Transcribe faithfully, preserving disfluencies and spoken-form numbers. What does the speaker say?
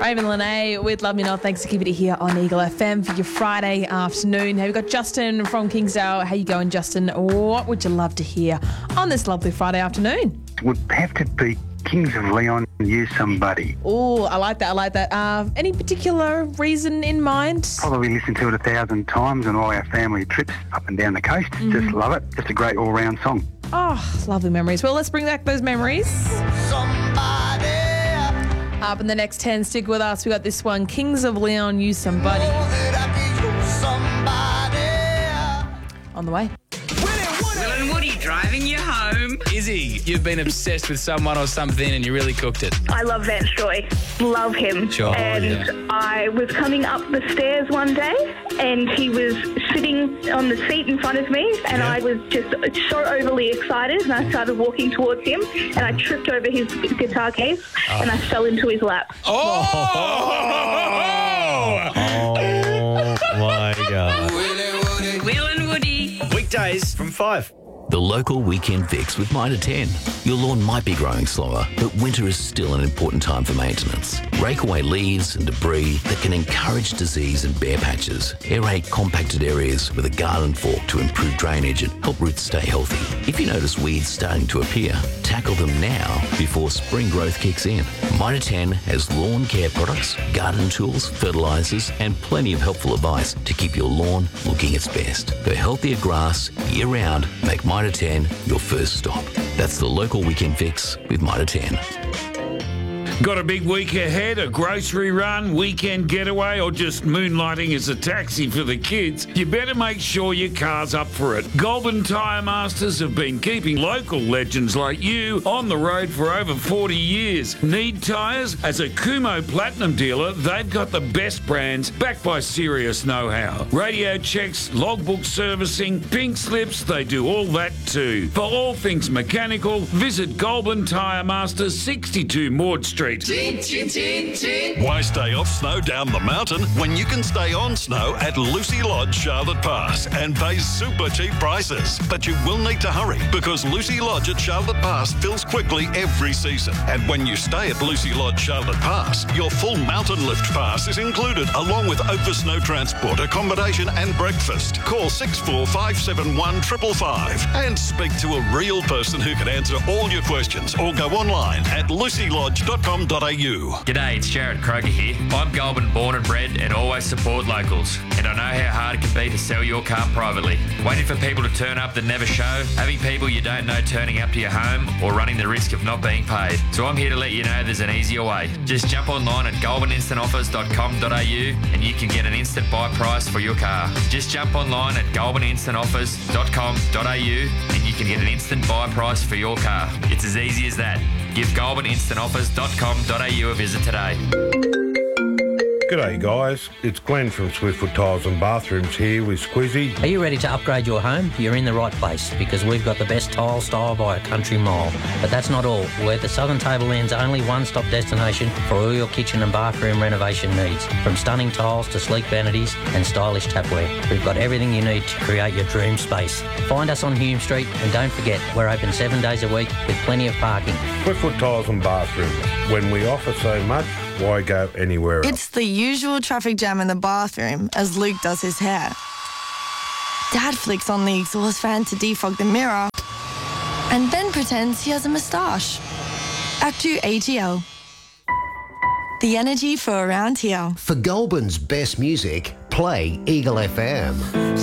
Raven Lene with Love Me Not. Thanks for keeping it here on Eagle F M for your Friday afternoon. Hey, we've got Justin from Kingsdale. How you going, Justin? What would you love to hear on this lovely Friday afternoon? Would have to be Kings of Leon, You Somebody. Oh, I like that. I like that. Uh, any particular reason in mind? Probably listened to it a thousand times on all our family trips up and down the coast. Mm-hmm. Just love it. Just a great all-round song. Oh, lovely memories. Well, let's bring back those memories. Somebody. Up in the next ten, stick with us. We got this one, Kings of Leon, You Somebody. On the way. Will and Woody driving you home. Izzy, you've been obsessed with someone or something and you really cooked it. I love Vance Joy. Love him. Sure, and yeah. I was coming up the stairs one day and he was sitting on the seat in front of me and Yeah. I was just so overly excited and I started walking towards him and I tripped over his guitar case Oh. and I fell into his lap. Oh! Oh, my God. Will and Woody. Weekdays from five. The local weekend fix with Mitre ten. Your lawn might be growing slower, but winter is still an important time for maintenance. Rake away leaves and debris that can encourage disease and bare patches. Aerate compacted areas with a garden fork to improve drainage and help roots stay healthy. If you notice weeds starting to appear, tackle them now before spring growth kicks in. Mitre ten has lawn care products, garden tools, fertilisers, and plenty of helpful advice to keep your lawn looking its best. For healthier grass year-round, make Mitre ten your first stop. That's the local weekend fix with Mitre ten. Got a big week ahead, a grocery run, weekend getaway, or just moonlighting as a taxi for the kids? You better make sure your car's up for it. Goulburn Tyre Masters have been keeping local legends like you on the road for over forty years. Need tyres? As a Kumo Platinum dealer, they've got the best brands backed by serious know-how. Radio checks, logbook servicing, pink slips, they do all that too. For all things mechanical, visit Goulburn Tyre Masters, sixty-two Maud Street. Chin, chin, chin, chin. Why stay off snow down the mountain when you can stay on snow at Lucy Lodge, Charlotte Pass and pay super cheap prices? But you will need to hurry because Lucy Lodge at Charlotte Pass fills quickly every season. And when you stay at Lucy Lodge, Charlotte Pass, your full mountain lift pass is included along with over snow transport, accommodation and breakfast. Call six four five seven one five five five and speak to a real person who can answer all your questions or go online at lucy lodge dot com dot a u. G'day, it's Jared Kroger here. I'm Goulburn born and bred and always support locals. And I know how hard it can be to sell your car privately. Waiting for people to turn up that never show, having people you don't know turning up to your home, or running the risk of not being paid. So I'm here to let you know there's an easier way. Just jump online at goulburn instant offers dot com dot a u and you can get an instant buy price for your car. Just jump online at goulburn instant offers dot com dot a u and you can get an instant buy price for your car. It's as easy as that. Give goulburn instant offers dot com dot a u a visit today. G'day guys, it's Glenn from Swiftfoot Tiles and Bathrooms here with Squizzy. Are you ready to upgrade your home? You're in the right place because we've got the best tile style by a country mile. But that's not all. We're the Southern Tableland's only one-stop destination for all your kitchen and bathroom renovation needs. From stunning tiles to sleek vanities and stylish tapware, we've got everything you need to create your dream space. Find us on Hume Street and don't forget, we're open seven days a week with plenty of parking. Swiftfoot Tiles and Bathrooms. When we offer so much, why go anywhere else? It's the usual traffic jam in the bathroom as Luke does his hair. Dad flicks on the exhaust fan to defog the mirror. And Ben pretends he has a moustache. Act two A T L. The energy for around here. For Goulburn's best music, play Eagle F M.